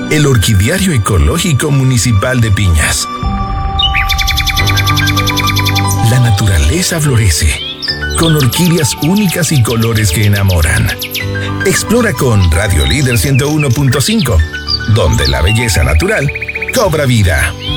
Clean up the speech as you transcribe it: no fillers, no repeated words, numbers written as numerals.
El Orquidiario Ecológico Municipal de Piñas. La naturaleza florece, con orquídeas únicas y colores que enamoran. Explora con Radio Líder 101.5, donde la belleza natural cobra vida.